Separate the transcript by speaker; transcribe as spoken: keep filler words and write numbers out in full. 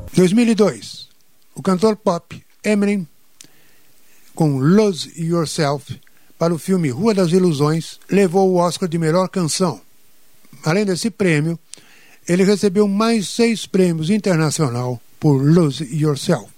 Speaker 1: dois mil e dois, o cantor pop Eminem, com Lose Yourself, para o filme Rua das Ilusões, levou o Oscar de melhor canção. Além desse prêmio, ele recebeu mais seis prêmios internacional por Lose Yourself.